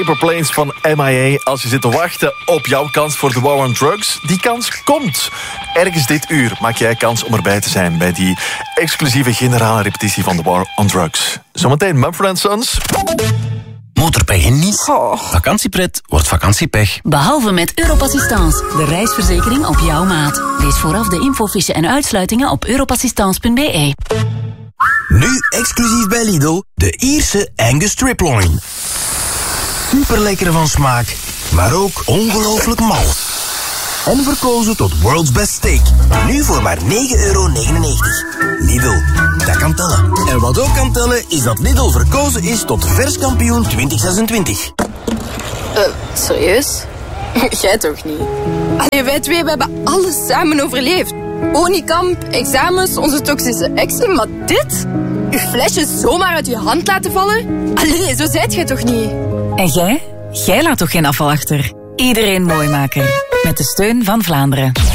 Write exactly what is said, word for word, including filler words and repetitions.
Paper Planes van M I A. Als je zit te wachten op jouw kans voor de War on Drugs, die kans komt. Ergens dit uur maak jij kans om erbij te zijn bij die exclusieve generale repetitie van de War on Drugs. Zometeen Mumford and Sons. Motorpech en niet. Oh. Vakantiepret wordt vakantiepech. Behalve met Europassistance, de reisverzekering op jouw maat. Lees vooraf de infofiche en uitsluitingen op europassistance punt b e. Nu exclusief bij Lidl, de Ierse Angus Striploin. Super lekker van smaak, maar ook ongelooflijk mals. En verkozen tot World's Best Steak. Nu voor maar negen euro negenennegentig. Lidl, dat kan tellen. En wat ook kan tellen, is dat Lidl verkozen is tot verskampioen twintig zesentwintig. Uh, serieus? Jij toch niet? Allee, wij twee we hebben alles samen overleefd. Onikamp, examens, onze toxische exen, maar dit? Uw flesje zomaar uit je hand laten vallen? Allee, zo zijt jij toch niet? En jij? Jij laat toch geen afval achter? Iedereen mooi maken. Met de steun van Vlaanderen.